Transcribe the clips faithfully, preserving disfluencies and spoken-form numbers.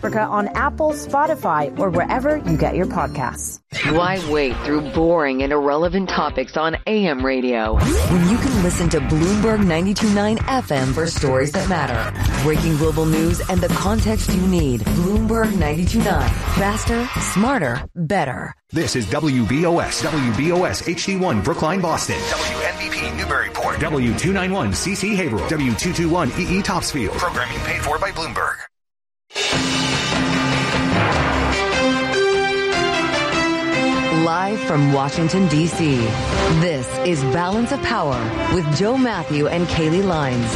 Africa on Apple, Spotify, or wherever you get your podcasts. Why wait through boring and irrelevant topics on A M radio when you can listen to Bloomberg ninety-two point nine F M for stories that matter? Breaking global news and the context you need. Bloomberg ninety-two point nine. Faster, smarter, better. This is W B O S, W B O S H D one Brookline, Boston. W N B P Newburyport. W two ninety-one C C Haverhill. W two twenty-one E E Topsfield. Programming paid for by Bloomberg. Live from Washington, D C, this is Balance of Power with Joe Matthew and Kaylee Lines.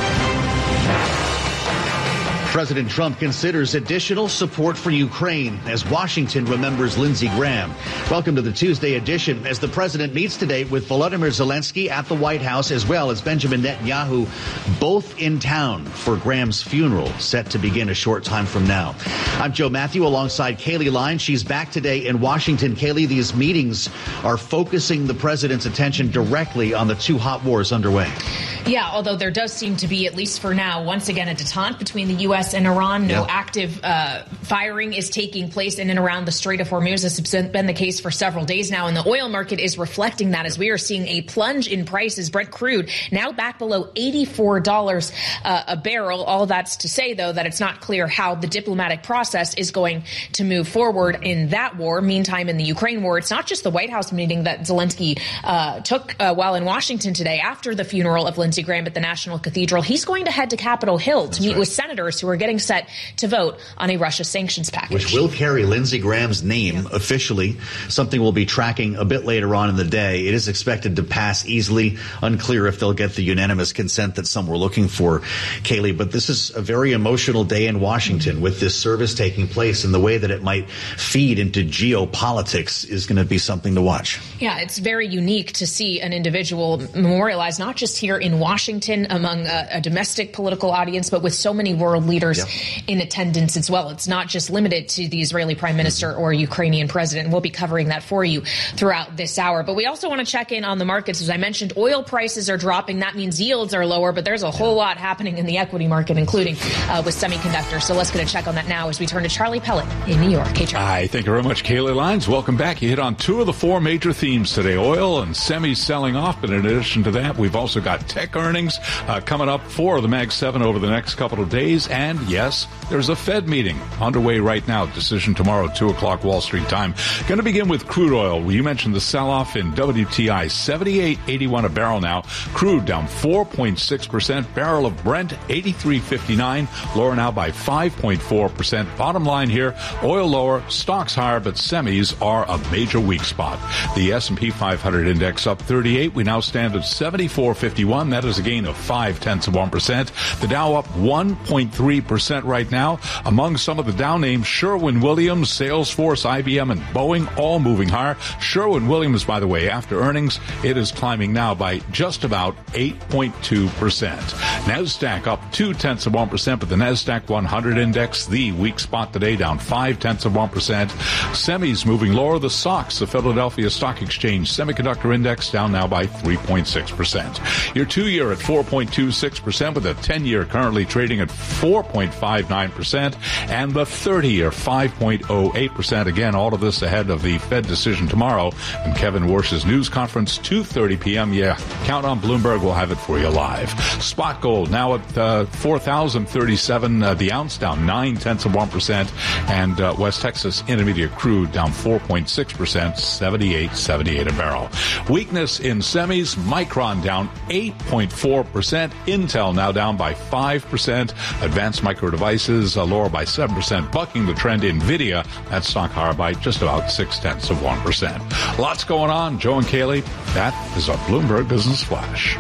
President Trump considers additional support for Ukraine as Washington remembers Lindsey Graham. Welcome to the Tuesday edition as the president meets today with Volodymyr Zelensky at the White House, as well as Benjamin Netanyahu, both in town for Graham's funeral, set to begin a short time from now. I'm Joe Matthew alongside Kaylee Lines. She's back today in Washington. Kaylee, these meetings are focusing the president's attention directly on the two hot wars underway. Yeah, although there does seem to be, at least for now, once again, a detente between the U S and Iran. No yeah. active uh, firing is taking place in and around the Strait of Hormuz. This has been the case for several days now, and the oil market is reflecting that as we are seeing a plunge in prices. Brent crude now back below eighty-four dollars uh, a barrel. All that's to say, though, that it's not clear how the diplomatic process is going to move forward in that war. Meantime, in the Ukraine war, it's not just the White House meeting that Zelensky uh, took uh, while in Washington today after the funeral of Lindsey Graham at the National Cathedral. He's going to head to Capitol Hill to That's meet right. with senators who are getting set to vote on a Russia sanctions package. Which will carry Lindsey Graham's name yeah. officially, something we'll be tracking a bit later on in the day. It is expected to pass easily. Unclear if they'll get the unanimous consent that some were looking for, Kaylee. But this is a very emotional day in Washington mm-hmm. with this service taking place, and the way that it might feed into geopolitics is going to be something to watch. Yeah, it's very unique to see an individual memorialized, not just here in Washington among a, a domestic political audience, but with so many world leaders yep. in attendance as well. It's not just limited to the Israeli prime minister or Ukrainian president. We'll be covering that for you throughout this hour. But we also want to check in on the markets. As I mentioned, oil prices are dropping. That means yields are lower, but there's a whole lot happening in the equity market, including uh, with semiconductors. So let's get a check on that now as we turn to Charlie Pellet in New York. Hey, Charlie. Hi, thank you very much, Kaylee Lines. Welcome back. You hit on two of the four major themes today, oil and semis selling off. But in addition to that, we've also got tech earnings uh, coming up for the Mag seven over the next couple of days. And yes, there's a Fed meeting underway right now. Decision tomorrow, two o'clock Wall Street time. Going to begin with crude oil. You mentioned the sell-off in W T I, seventy-eight eighty-one a barrel now. Crude down four point six percent. Barrel of Brent, eighty-three fifty-nine, lower now by five point four percent. Bottom line here, oil lower, stocks higher, but semis are a major weak spot. The S and P five hundred index up thirty-eight. We now stand at seventy-four fifty-one. That is a gain of five tenths of one percent. The Dow up one point three percent right now. Among some of the Dow names, Sherwin-Williams, Salesforce, I B M, and Boeing all moving higher. Sherwin-Williams, by the way, after earnings, it is climbing now by just about eight point two percent. NASDAQ up two tenths of one percent, but the NASDAQ one hundred index, the weak spot today, down five tenths of one percent. Semis moving lower. The S O X, the Philadelphia Stock Exchange Semiconductor Index, down now by three point six percent. Your two-year at four point two six percent, with a ten-year currently trading at four point five nine percent, and the thirty-year five point oh eight percent. Again, all of this ahead of the Fed decision tomorrow and Kevin Warsh's news conference, two thirty p.m. Yeah, count on Bloomberg. We'll have it for you live. Spot gold now at uh, four thousand thirty-seven uh, the ounce, down nine tenths of one percent, and uh, West Texas Intermediate crude down four point six percent, seventy-eight seventy-eight a barrel. Weakness in semis. Micron down eight point four percent. Intel now down by five percent. Advanced Micro Devices uh, lower by seven percent, bucking the trend. NVIDIA, that stock higher by just about six tenths of one percent. Lots going on. Joe and Kaylee, that is a Bloomberg Business Flash.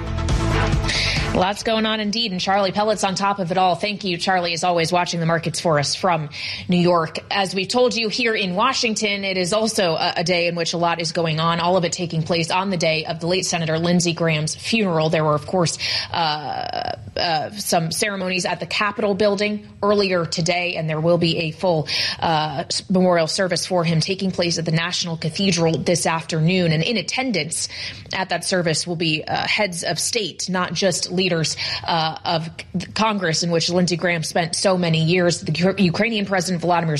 Lots going on indeed, and Charlie Pellet's on top of it all. Thank you, Charlie, as always, watching the markets for us from New York. As we've told you here in Washington, it is also a, a day in which a lot is going on, all of it taking place on the day of the late Senator Lindsey Graham's funeral. There were, of course, uh, uh, some ceremonies at the Capitol building earlier today, and there will be a full uh, memorial service for him taking place at the National Cathedral this afternoon. And in attendance at that service will be uh, heads of state, not just leaders uh, of Congress, in which Lindsey Graham spent so many years. The Ukrainian President Volodymyr